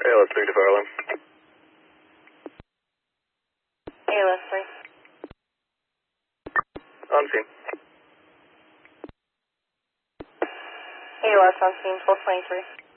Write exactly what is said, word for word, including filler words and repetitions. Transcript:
A L S three to fire alarm. A L S three. On scene. A L S on scene, twelve twenty-three.